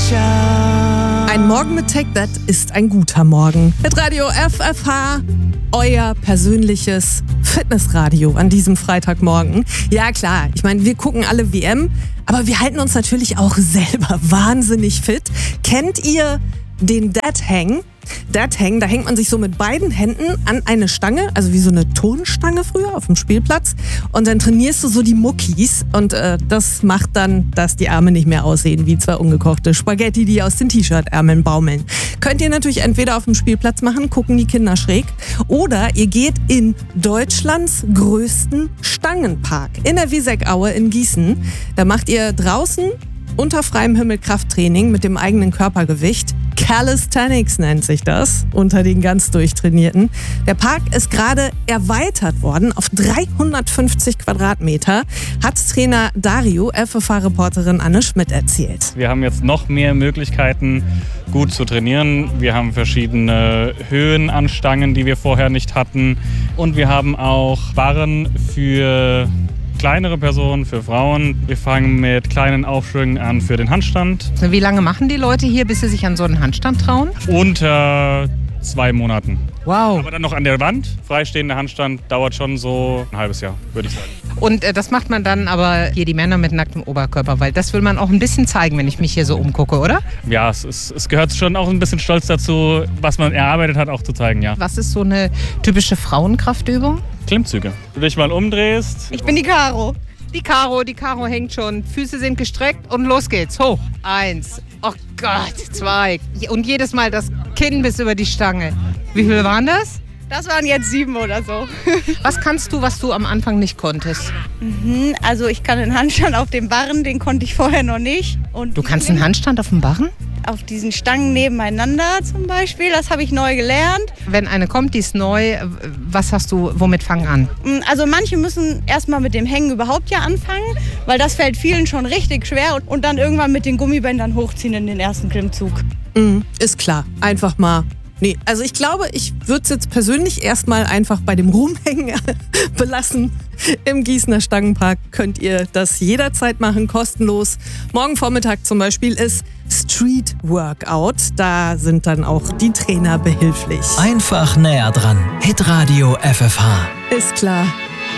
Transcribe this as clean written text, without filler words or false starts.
Ein Morgen mit Take That ist ein guter Morgen. Mit Radio FFH, euer persönliches Fitnessradio an diesem Freitagmorgen. Ja klar, ich meine, wir gucken alle WM, aber wir halten uns natürlich auch selber wahnsinnig fit. Kennt ihr den Dead Hang? Dead Hang, da hängt man sich so mit beiden Händen an eine Stange, also wie so eine Turnstange früher auf dem Spielplatz, und dann trainierst du so die Muckis und das macht dann, dass die Arme nicht mehr aussehen wie zwei ungekochte Spaghetti, die aus den T-Shirt-Ärmeln baumeln. Könnt ihr natürlich entweder auf dem Spielplatz machen, gucken die Kinder schräg, oder ihr geht in Deutschlands größten Stangenpark in der Wieseck-Aue in Gießen. Da macht ihr draußen unter freiem Himmel Krafttraining mit dem eigenen Körpergewicht. Calisthenics nennt sich das, unter den ganz Durchtrainierten. Der Park ist gerade erweitert worden auf 350 Quadratmeter, hat Trainer Dario, FFH-Reporterin Anne Schmidt erzählt. Wir haben jetzt noch mehr Möglichkeiten, gut zu trainieren. Wir haben verschiedene Höhen an Stangen, die wir vorher nicht hatten. Und wir haben auch Barren für kleinere Personen, für Frauen. Wir fangen mit kleinen Aufschwüngen an für den Handstand. Wie lange machen die Leute hier, bis sie sich an so einen Handstand trauen? Unter 2 Monaten. Wow. Aber dann noch an der Wand. Freistehender Handstand dauert schon so ein halbes Jahr, würde ich sagen. Und das macht man dann aber hier die Männer mit nacktem Oberkörper, weil das will man auch ein bisschen zeigen, wenn ich mich hier so umgucke, oder? Ja, es gehört schon auch ein bisschen Stolz dazu, was man erarbeitet hat, auch zu zeigen, ja. Was ist so eine typische Frauenkraftübung? Klimmzüge. Du dich mal umdrehst. Ich bin die Caro. Die Caro hängt schon. Füße sind gestreckt und los geht's. Hoch. 1. Oh Gott. 2. Und jedes Mal das Kinn bis über die Stange. Wie viel waren das? Das waren jetzt 7 oder so. Was kannst du, was du am Anfang nicht konntest? Also ich kann den Handstand auf dem Barren, den konnte ich vorher noch nicht. Und Du kannst einen Handstand auf dem Barren? auf diesen Stangen nebeneinander zum Beispiel, das habe ich neu gelernt. Wenn eine kommt, die ist neu, was hast du, womit fangen an? Also manche müssen erstmal mit dem Hängen überhaupt ja anfangen, weil das fällt vielen schon richtig schwer und dann irgendwann mit den Gummibändern hochziehen in den ersten Klimmzug. Ist klar, einfach mal. Nee, also ich glaube, ich würde es jetzt persönlich erstmal einfach bei dem Rumhängen belassen. Im Gießener Stangenpark könnt ihr das jederzeit machen, kostenlos. Morgen Vormittag zum Beispiel ist Street Workout. Da sind dann auch die Trainer behilflich. Einfach näher dran. Hitradio FFH. Ist klar.